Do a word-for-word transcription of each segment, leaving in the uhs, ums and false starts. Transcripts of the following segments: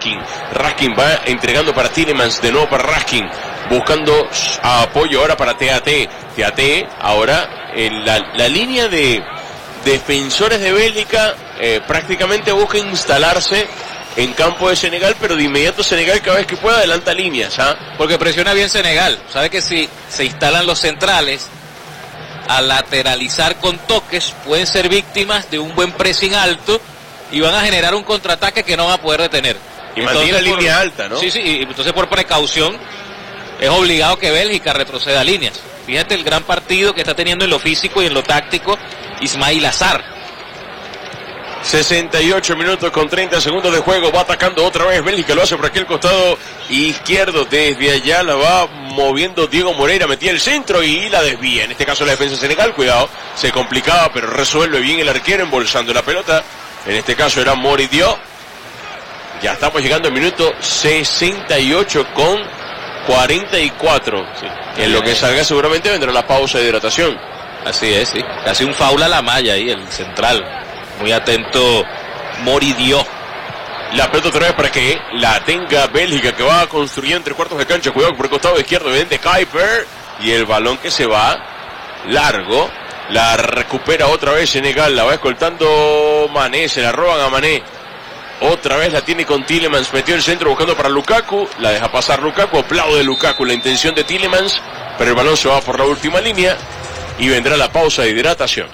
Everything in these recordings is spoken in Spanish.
Raskin. Raskin va entregando para Tielemans, de nuevo para Raskin, buscando apoyo ahora para T A T. T A T ahora en la, la línea de defensores de Bélgica eh, prácticamente busca instalarse en campo de Senegal, pero de inmediato Senegal cada vez que pueda adelanta líneas, ¿ah? Porque presiona bien Senegal. Sabe que si se instalan los centrales a lateralizar con toques, pueden ser víctimas de un buen pressing alto y van a generar un contraataque que no van a poder detener. Y mantiene la línea alta, ¿no? Sí, sí, y entonces por precaución es obligado que Bélgica retroceda líneas. Fíjate el gran partido que está teniendo en lo físico y en lo táctico Ismail Azar. sesenta y ocho minutos con treinta segundos de juego, va atacando otra vez Bélgica, lo hace por aquel costado izquierdo, desde allá la va moviendo Diego Moreira, metía el centro y la desvía, en este caso la defensa de Senegal, cuidado, se complicaba pero resuelve bien el arquero embolsando la pelota, en este caso era Mori Diop. Ya estamos llegando al minuto sesenta y ocho con cuarenta y cuatro, sí. En lo que salga seguramente vendrá la pausa de hidratación. Así es, sí, casi un foul a la malla ahí, el central. Muy atento Mori Diop. La pelota otra vez para que la tenga Bélgica, que va construyendo entre cuartos de cancha. Cuidado por el costado izquierdo de Kuiper. Y el balón que se va largo. La recupera otra vez Senegal. La va escoltando Mané. Se la roban a Mané. Otra vez la tiene con Tielemans. Metió el centro buscando para Lukaku. La deja pasar Lukaku. Aplaude Lukaku la intención de Tielemans. Pero el balón se va por la última línea. Y vendrá la pausa de hidratación.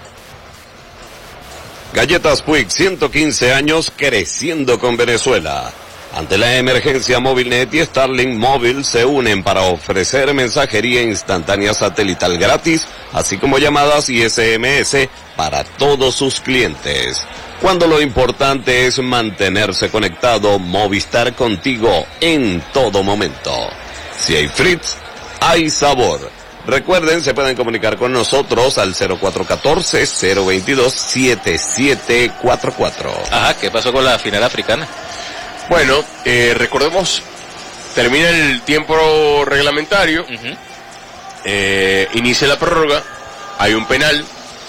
Galletas Puig, ciento quince años creciendo con Venezuela. Ante la emergencia, Movilnet y Starlink Móvil se unen para ofrecer mensajería instantánea satelital gratis, así como llamadas y S M S para todos sus clientes. Cuando lo importante es mantenerse conectado, Movistar contigo en todo momento. Si hay Fritz, hay sabor. Recuerden, se pueden comunicar con nosotros al cero cuatro uno cuatro, cero dos dos, siete siete cuatro cuatro. Ajá, ¿qué pasó con la final africana? Bueno, eh, recordemos, termina el tiempo reglamentario, uh-huh. eh, inicia la prórroga, hay un penal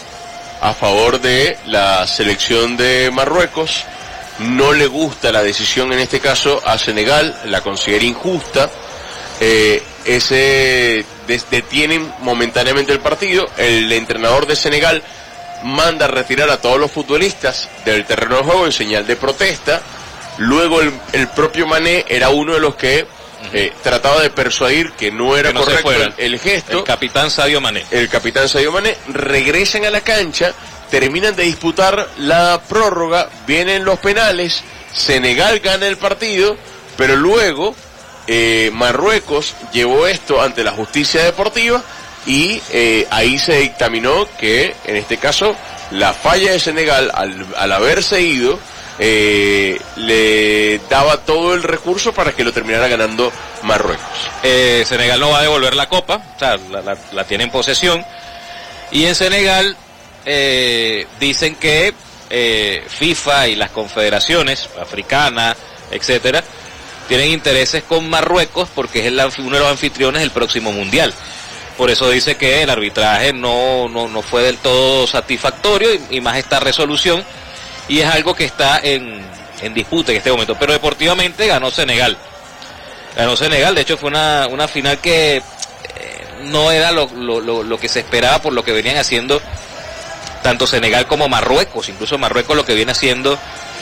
a favor de la selección de Marruecos, no le gusta la decisión en este caso a Senegal, la considera injusta, eh, ese detienen momentáneamente el partido, el entrenador de Senegal manda a retirar a todos los futbolistas del terreno de juego en señal de protesta, luego el, el propio Mané era uno de los que eh, trataba de persuadir que no era que no correcto el, el gesto, el capitán Sadio Mané, el capitán Sadio Mané, regresan a la cancha, terminan de disputar la prórroga, vienen los penales, Senegal gana el partido, pero luego Eh, Marruecos llevó esto ante la justicia deportiva y eh, ahí se dictaminó que en este caso la falla de Senegal al, al haberse ido eh, le daba todo el recurso para que lo terminara ganando Marruecos. eh, Senegal no va a devolver la copa, o sea, la, la, la tiene en posesión, y en Senegal eh, dicen que eh, FIFA y las confederaciones africanas, etcétera, tienen intereses con Marruecos porque es el, uno de los anfitriones del próximo mundial. Por eso dice que el arbitraje no, no, no fue del todo satisfactorio y, y más esta resolución, y es algo que está en, en disputa en este momento. Pero deportivamente ganó Senegal. Ganó Senegal, de hecho fue una, una final que eh, no era lo, lo, lo, lo que se esperaba por lo que venían haciendo tanto Senegal como Marruecos. Incluso Marruecos lo que viene haciendo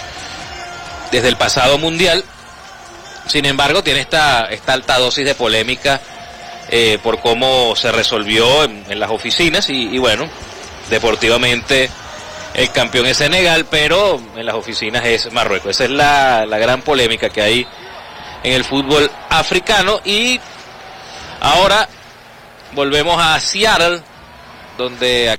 desde el pasado mundial. Sin embargo, tiene esta, esta alta dosis de polémica eh, por cómo se resolvió en, en las oficinas y, y bueno, deportivamente el campeón es Senegal, pero en las oficinas es Marruecos. Esa es la, la gran polémica que hay en el fútbol africano. Y ahora volvemos a Seattle, donde a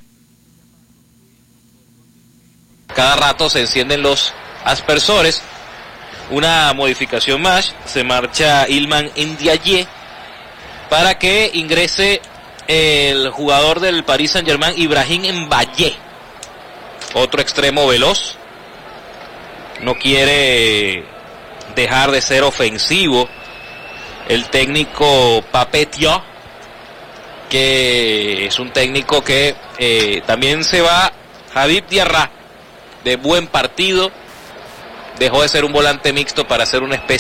cada rato se encienden los aspersores. Una modificación más, se marcha Ilman Ndiaye para que ingrese el jugador del Paris Saint-Germain, Ibrahim Mbaye, otro extremo veloz, no quiere dejar de ser ofensivo el técnico Papetio, que es un técnico que eh, también se va. Habib Diarra, de buen partido, dejó de ser un volante mixto para ser una especie